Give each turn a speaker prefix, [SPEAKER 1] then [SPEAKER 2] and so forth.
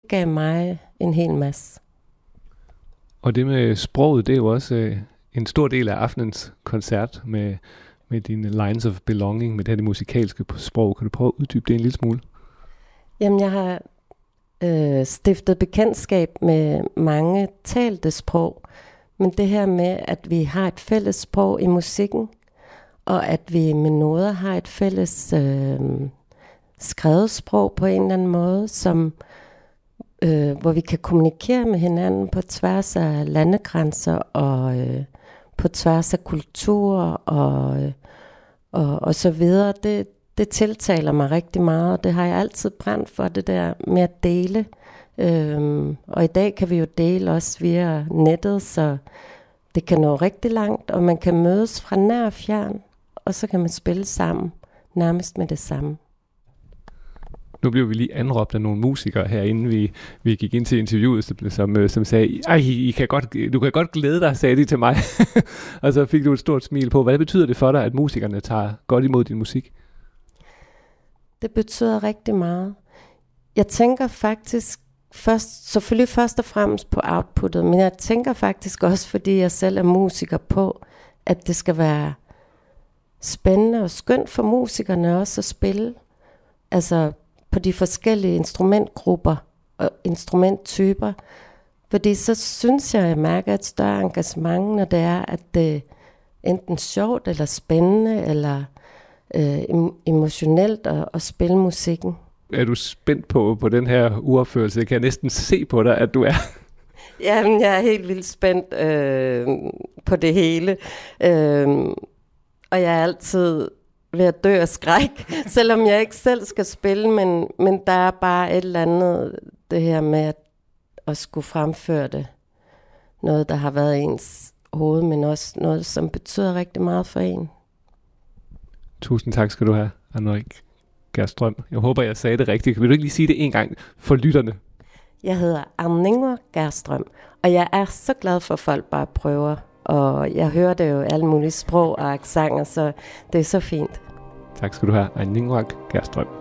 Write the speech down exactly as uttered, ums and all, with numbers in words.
[SPEAKER 1] gav mig en hel masse.
[SPEAKER 2] Og det med sproget, det er jo også øh, en stor del af aftenens koncert med, med dine lines of belonging, med det her det musikalske sprog. Kan du prøve at uddybe det en lille smule?
[SPEAKER 1] Jamen, jeg har øh, stiftet bekendtskab med mange talte sprog, men det her med, at vi har et fælles sprog i musikken, og at vi med noder har et fælles øh, skrevet sprog på en eller anden måde, som, øh, hvor vi kan kommunikere med hinanden på tværs af landegrænser og øh, på tværs af kulturer og, øh, og, og så videre. Det, det tiltaler mig rigtig meget, det har jeg altid brændt for, det der med at dele. Øhm, og i dag kan vi jo dele også via nettet, så det kan nå rigtig langt, og man kan mødes fra nær og fjern, og så kan man spille sammen, nærmest med det samme.
[SPEAKER 2] Nu blev vi lige anråbt af nogle musikere her, inden vi, vi gik ind til interviewet, som, som sagde, ej, I kan godt, du kan godt glæde dig, sagde de til mig. Og så fik du et stort smil på. Hvad betyder det for dig, at musikerne tager godt imod din musik?
[SPEAKER 1] Det betyder rigtig meget. Jeg tænker faktisk først, selvfølgelig først og fremmest på outputtet, men jeg tænker faktisk også, fordi jeg selv er musiker, på, at det skal være spændende og skønt for musikerne også at spille. Altså på de forskellige instrumentgrupper og instrumenttyper. Fordi så synes jeg, at jeg mærker et større engagement, når det er, at det enten sjovt eller spændende eller øh, emotionelt at, at spille musikken.
[SPEAKER 2] Er du spændt på, på den her uopførelse? Jeg kan næsten se på dig, at du er.
[SPEAKER 1] Jamen, jeg er helt vildt spændt øh, på det hele. Øh, og jeg er altid ved at dø af skræk, selvom jeg ikke selv skal spille, men, men der er bare et eller andet, det her med at, at skulle fremføre det. Noget, der har været ens hoved, men også noget, som betyder rigtig meget for en.
[SPEAKER 2] Tusind tak skal du have, Anne-Marie Gerstrøm. Jeg håber, jeg sagde det rigtigt. Vil du ikke lige sige det en gang for lytterne?
[SPEAKER 1] Jeg hedder Anne-Marie Gerstrøm, og jeg er så glad for, at folk bare prøver. Og jeg hører det jo alle mulige sprog og accenter, så det er så fint.
[SPEAKER 2] Tak skal du have, Anne-Marie Gerstrøm.